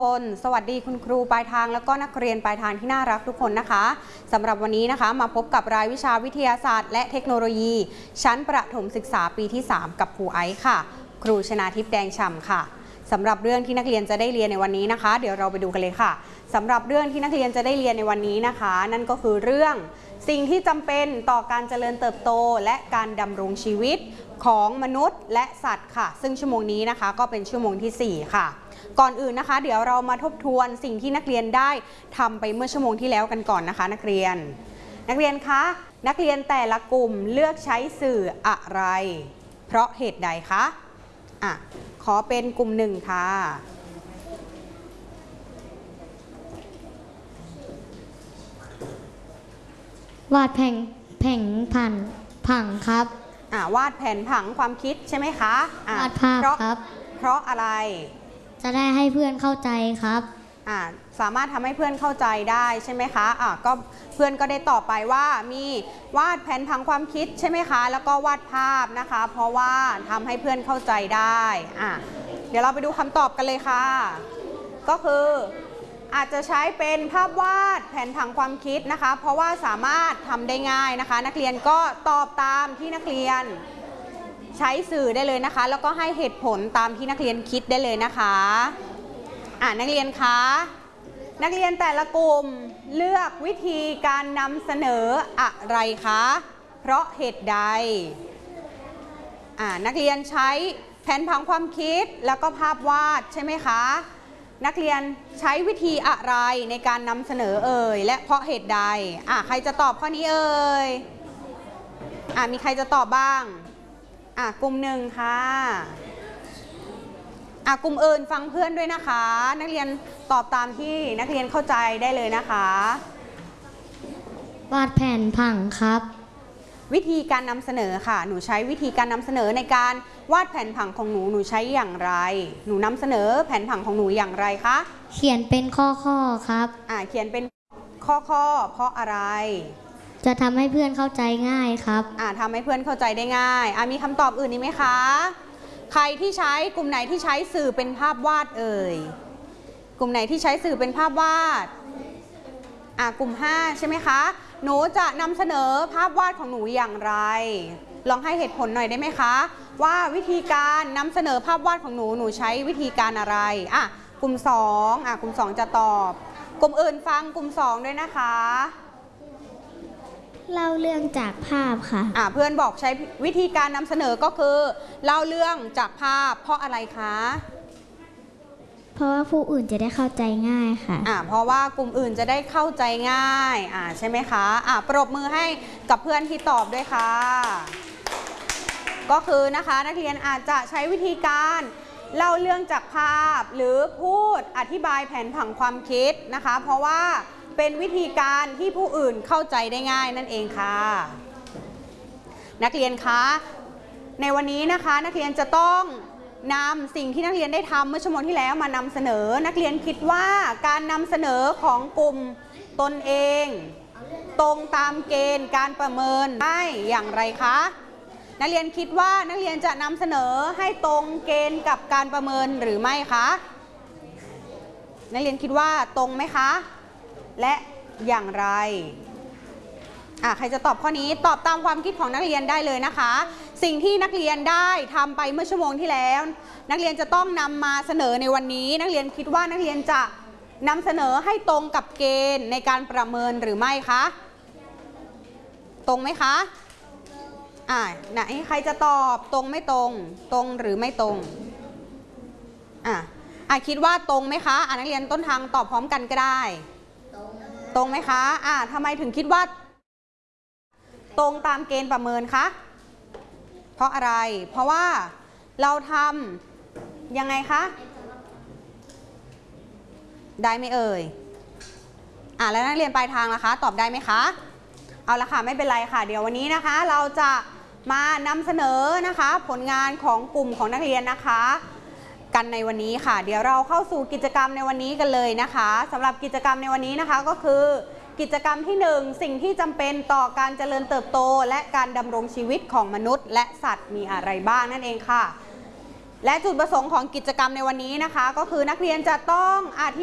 สวัสดีคุณครูปลายทางแล้วก็นักเรียนปลายทางที่น่ารักทุกคนนะคะสำหรับวันนี้นะคะมาพบกับรายวิชาวิทยาศาสตร์และเทคโนโลยีชั้นประถมศึกษาปีที่3กับครูไอซ์ค่ะครูชนาทิพย์แดงฉ่ำค่ะสำหรับเรื่องที่นักเรียนจะได้เรียนในวันนี้นะคะเดี๋ยวเราไปดูกันเลยค่ะสำหรับเรื่องที่นักเรียนจะได้เรียนในวันนี้นะคะนั่นก็คือเรื่องสิ่งที่จำเป็นต่อการเจริญเติบโตและการดำรงชีวิตของมนุษย์และสัตว์ค่ะซึ่งชั่วโมงนี้นะคะก็เป็นชั่วโมงที่4ค่ะก่อนอื่นนะคะเดี๋ยวเรามาทบทวนสิ่งที่นักเรียนได้ทำไปเมื่อชั่วโมงที่แล้วกันก่อนนะคะนักเรียนคะนักเรียนแต่ละกลุ่มเลือกใช้สื่ออะไรเพราะเหตุใดคะขอเป็นกลุ่ม1ค่ะวาดแผ่นผังครับวาดแผนผังความคิดใช่ไหมคะวาดภาพครับเพราะอะไรจะได้ให้เพื่อนเข้าใจครับสามารถทำให้เพื่อนเข้าใจได้ใช่ไหมคะก็เพื่อนก็ได้ตอบไปว่ามีวาดแผนผังความคิดใช่ไหมคะแล้วก็วาดภาพนะคะเพราะว่าทำให้เพื่อนเข้าใจได้เดี๋ยวเราไปดูคำตอบกันเลยค่ะก็คืออาจจะใช้เป็นภาพวาดแผนผังความคิดนะคะเพราะว่าสามารถทำได้ง่ายนะคะนักเรียนก็ตอบตามที่นักเรียนใช้สื่อได้เลยนะคะแล้วก็ให้เหตุผลตามที่นักเรียนคิดได้เลยนะคะนักเรียนคะนักเรียนแต่ละกลุ่มเลือกวิธีการนำเสนออะไรคะเพราะเหตุใดนักเรียนใช้แผนผังความคิดแล้วก็ภาพวาดใช่ไหมคะนักเรียนใช้วิธีอะไรในการนำเสนอและเพราะเหตุใดใครจะตอบข้อนี้มีใครจะตอบบ้างกลุ่ม1ค่ะกลุ่มอื่นฟังเพื่อนด้วยนะคะนักเรียนตอบตามที่นักเรียนเข้าใจได้เลยนะคะวาดแผนผังครับวิธีการนำเสนอค่ะหนูใช้วิธีการนำเสนอในการวาดแผนผังของหนูใช้อย่างไรหนูนำเสนอแผนผังของหนูอย่างไรคะเขียนเป็นข้อครับเขียนเป็นข้อเพราะอะไรจะทำให้เพื่อนเข้าใจง่ายครับทำให้เพื่อนเข้าใจได้ง่ายมีคำตอบอื่นอีกไหมคะใครที่ใช้กลุ่มไหนที่ใช้สื่อเป็นภาพวาดกลุ่มไหนที่ใช้สื่อเป็นภาพวาดกลุ่ม5ใช่ไหมคะหนูจะนำเสนอภาพวาดของหนูอย่างไรลองให้เหตุผลหน่อยได้ไหมคะว่าวิธีการนำเสนอภาพวาดของหนูใช้วิธีการอะไรกลุ่ม2กลุ่ม2จะตอบกลุ่มอื่นฟังกลุ่ม2ด้วยนะคะเล่าเรื่องจากภาพค่ะเพื่อนบอกใช้วิธีการนำเสนอก็คือเล่าเรื่องจากภาพเพราะอะไรคะเพราะว่าผู้อื่นจะได้เข้าใจง่ายค่ะเพราะว่ากลุ่มอื่นจะได้เข้าใจง่ายใช่ไหมคะปรบมือให้กับเพื่อนที่ตอบด้วยค่ะก็คือนะคะนักเรียนอาจจะใช้วิธีการเล่าเรื่องจากภาพหรือพูดอธิบายแผนผังความคิดนะคะเพราะว่าเป็นวิธีการที่ผู้อื่นเข้าใจได้ง่ายนั่นเองค่ะนักเรียนคะในวันนี้นะคะนักเรียนจะต้องนำสิ่งที่นักเรียนได้ทำเมื่อชั่วโมงที่แล้วมานำเสนอนักเรียนคิดว่าการนำเสนอของกลุ่มตนเองตรงตามเกณฑ์การประเมินได้อย่างไรคะนักเรียนคิดว่านักเรียนจะนำเสนอให้ตรงเกณฑ์กับการประเมินหรือไม่คะนักเรียนคิดว่าตรงไหมคะและอย่างไรใครจะตอบข้อนี้ตอบตามความคิดของนักเรียนได้เลยนะคะสิ่งที่นักเรียนได้ทำไปเมื่อชั่วโมงที่แล้วนักเรียนจะต้องนำมาเสนอในวันนี้นักเรียนคิดว่านักเรียนจะนำเสนอให้ตรงกับเกณฑ์ในการประเมินหรือไม่คะตรงไหมคะไหนใครจะตอบตรงไม่ตรงตรงหรือไม่ตรงคิดว่าตรงไหมคะนักเรียนต้นทางตอบพร้อมกันก็ได้ตรงไหมคะทำไมถึงคิดว่าตรงตามเกณฑ์ประเมินคะเพราะอะไรเพราะว่าเราทำยังไงคะได้ไหมแล้วนักเรียนปลายทางล่ะคะตอบได้ไหมคะเอาละค่ะไม่เป็นไรค่ะเดี๋ยววันนี้นะคะเราจะมานำเสนอนะคะผลงานของกลุ่มของนักเรียนนะคะกันในวันนี้ค่ะเดี๋ยวเราเข้าสู่กิจกรรมในวันนี้กันเลยนะคะสำหรับกิจกรรมในวันนี้นะคะก็คือกิจกรรมที่1สิ่งที่จำเป็นต่อการเจริญเติบโตและการดำรงชีวิตของมนุษย์และสัตว์มีอะไรบ้างนั่นเองค่ะและจุดประสงค์ของกิจกรรมในวันนี้นะคะ ก็คือนักเรียนจะต้องอธิ